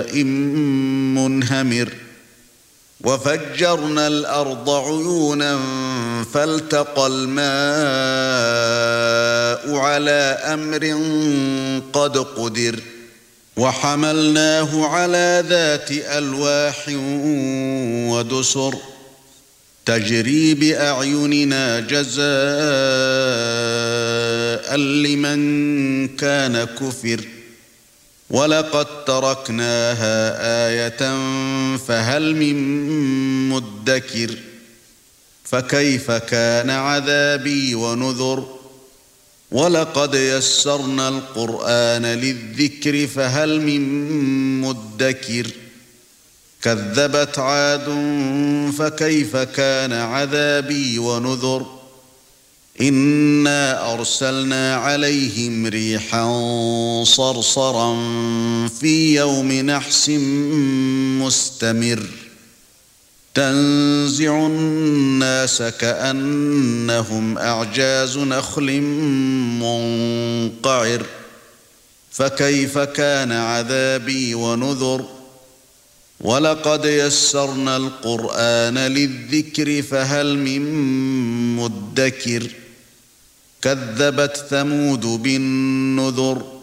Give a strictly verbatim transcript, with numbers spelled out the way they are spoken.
منهمر وفجرنا الأرض عيونا فالتقى الماء على أمر قد قدر وحملناه على ذات ألواح ودسر تجري بأعيننا جزاء لمن كان كفر ولقد تركناها آية فهل من مدكر فكيف كان عذابي ونذر ولقد يسرنا القرآن للذكر فهل من مدكر كذبت عاد فكيف كان عذابي ونذر إنا أرسلنا عليهم ريحا صرصرا في يوم نحس مستمر تنزع الناس كأنهم أعجاز نخل منقعر فكيف كان عذابي ونذر ولقد يسرنا القرآن للذكر فهل من مدكر كذبت ثمود بالنذر